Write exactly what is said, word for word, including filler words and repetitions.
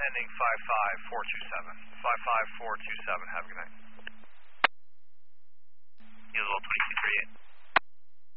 ending five five four two seven. five five four two seven, have a good night.